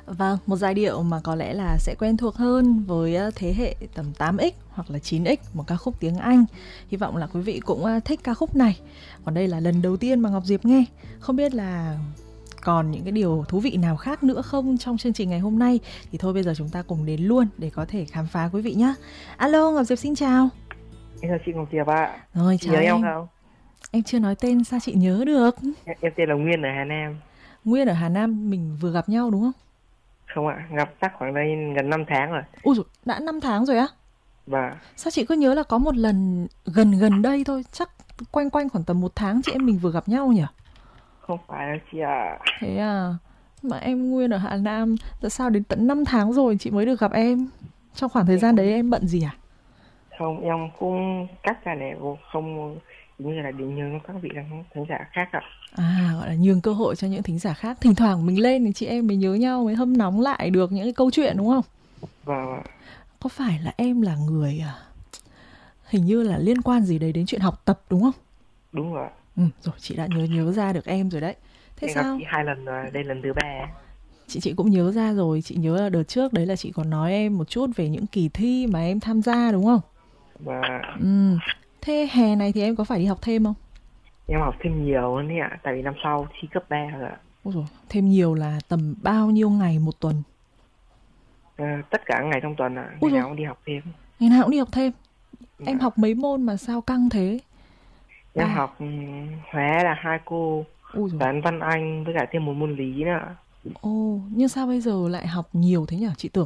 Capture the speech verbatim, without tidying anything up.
Vâng, một giai điệu mà có lẽ là sẽ quen thuộc hơn với thế hệ tầm tám x hoặc là chín x, một ca khúc tiếng Anh. Hy vọng là quý vị cũng thích ca khúc này. Còn đây là lần đầu tiên mà Ngọc Diệp nghe. Không biết là còn những cái điều thú vị nào khác nữa không trong chương trình ngày hôm nay. Thì thôi bây giờ chúng ta cùng đến luôn để có thể khám phá quý vị nhé. Alo, Ngọc Diệp xin chào. Em chào chị Ngọc Diệp ạ. Rồi, chị chào nhớ em. em không? Em chưa nói tên sao chị nhớ được? Em, em tên là Nguyên ở Hà Nam. Nguyên ở Hà Nam, mình vừa gặp nhau đúng không? Không ạ, gặp chắc khoảng đây gần năm tháng rồi. Ui dồi, đã năm tháng rồi á? Và sao chị cứ nhớ là có một lần gần gần đây thôi, chắc quanh quanh khoảng tầm một tháng chị em mình vừa gặp nhau nhỉ? Không phải đâu chị ạ. À. Thế à? Mà em Nguyên ở Hà Nam, tại sao đến tận năm tháng rồi chị mới được gặp em? Trong khoảng thời gian đấy em bận gì à? Không, em cũng cắt ra này, không như là định nhường các vị khán giả khác ạ. À, gọi là nhường cơ hội cho những thính giả khác. Thỉnh thoảng mình lên thì chị em mình nhớ nhau, mới hâm nóng lại được những cái câu chuyện đúng không? Vâng. Có phải là em là người hình như là liên quan gì đấy đến chuyện học tập đúng không? Đúng rồi. Ừ, rồi chị đã nhớ nhớ ra được em rồi đấy. Thế em sao? gặp chị hai lần rồi, đây lần thứ ba. Chị chị cũng nhớ ra rồi, chị nhớ là đợt trước đấy là chị còn nói em một chút về những kỳ thi mà em tham gia đúng không? Và Ừ. Thế hè này thì em có phải đi học thêm không? em học thêm nhiều hơn đấy ạ, tại vì năm sau thi cấp ba rồi ạ. Ôi dồi, thêm nhiều là tầm bao nhiêu ngày một tuần? À, tất cả ngày trong tuần ạ, ngày nào cũng đi học thêm. Ngày nào cũng đi học thêm? Và em học mấy môn mà sao căng thế? Em à. học Hóa là hai cô, toán văn Anh với cả thêm một môn lý nữa. Ồ, nhưng sao bây giờ lại học nhiều thế nhỉ? Chị tưởng